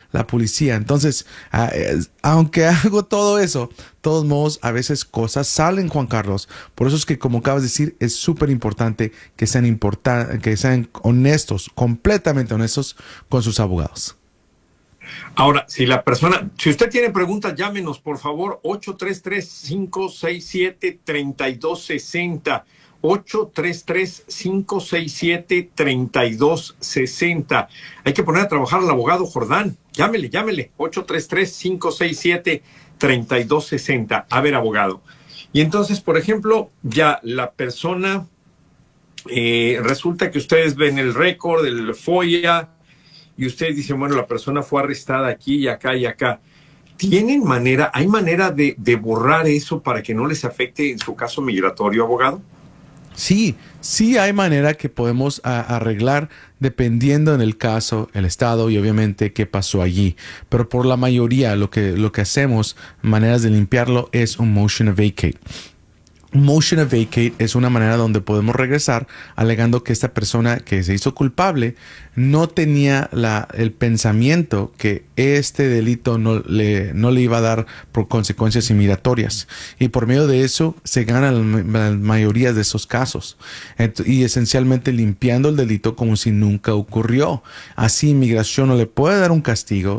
la policía. Entonces, aunque hago todo eso, de todos modos, a veces cosas salen, Juan Carlos. Por eso es que, como acabas de decir, es súper importante que sean honestos, completamente honestos con sus abogados. Ahora, si usted tiene preguntas, llámenos, por favor, 833-567-3260. 833-567-3260. Hay que poner a trabajar al abogado Jordán. Llámele. 833-567-3260. A ver, abogado. Y entonces, por ejemplo, ya la persona, resulta que ustedes ven el récord, el FOIA, y ustedes dicen, bueno, la persona fue arrestada aquí y acá y acá. ¿Hay manera de borrar eso para que no les afecte en su caso migratorio, abogado? Sí, sí hay manera que podemos arreglar dependiendo en el caso, el estado y obviamente qué pasó allí. Pero por la mayoría lo que hacemos, maneras de limpiarlo, es un motion to vacate. Motion of vacate es una manera donde podemos regresar alegando que esta persona que se hizo culpable no tenía el pensamiento que este delito no le iba a dar por consecuencias inmigratorias. Y por medio de eso se ganan la mayoría de esos casos. Y esencialmente limpiando el delito como si nunca ocurrió. Así inmigración no le puede dar un castigo